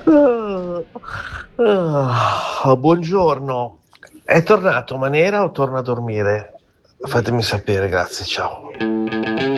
Buongiorno. È tornato Manera o torna a dormire? Fatemi sapere, grazie, ciao.